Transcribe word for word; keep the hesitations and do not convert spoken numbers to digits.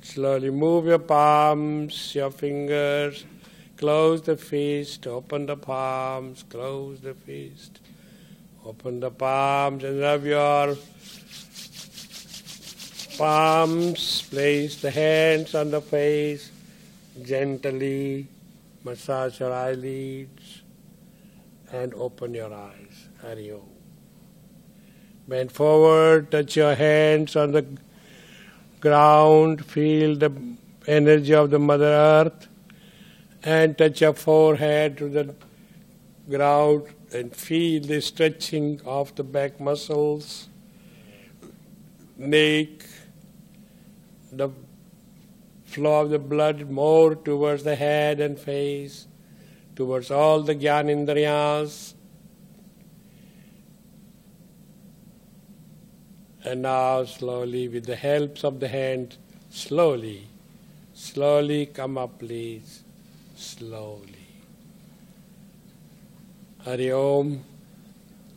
Slowly move your palms, your fingers. Close the fist, open the palms, close the fist. Open the palms and rub your palms. Place the hands on the face. Gently massage your eyelids and open your eyes. Hari Om. Bend forward, touch your hands on the ground, feel the energy of the Mother Earth, and touch your forehead to the ground and feel the stretching of the back muscles, neck, the flow of the blood more towards the head and face, towards all the Gyanendriyas. And now slowly, with the help of the hand, slowly, slowly come up, please. Slowly. Hari Om.